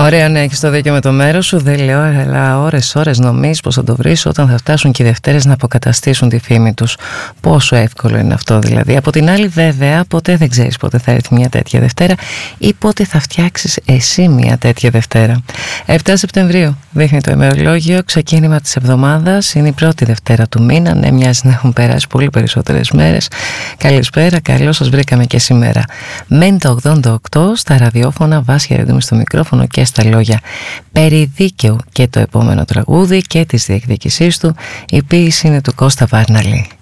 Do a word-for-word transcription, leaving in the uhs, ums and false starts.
Ωραία, ναι, έχεις το δίκιο με το μέρος σου. Δεν λέω, αλλά ώρες, ώρες νομίζεις πως θα το βρεις όταν θα φτάσουν και οι Δευτέρες να αποκαταστήσουν τη φήμη τους. Πόσο εύκολο είναι αυτό δηλαδή. Από την άλλη, βέβαια, ποτέ δεν ξέρεις πότε θα έρθει μια τέτοια Δευτέρα ή πότε θα φτιάξεις εσύ μια τέτοια Δευτέρα. επτά Σεπτεμβρίου δείχνει το ημερολόγιο, ξεκίνημα της εβδομάδας. Είναι η πρώτη Δευτέρα του μήνα. Ναι, μοιάζει να έχουν περάσει πολύ περισσότερες μέρες. Καλησπέρα, καλώς σας βρήκαμε και σήμερα. Μέντα ογδόντα οκτώ στα ραδιόφωνα, Βάσια Ρεντούμη στο μικρόφωνο και στα λόγια. Περί δίκαιου και το επόμενο τραγούδι και της διεκδίκησής του. Η ποίηση είναι του Κώστα Βάρναλη.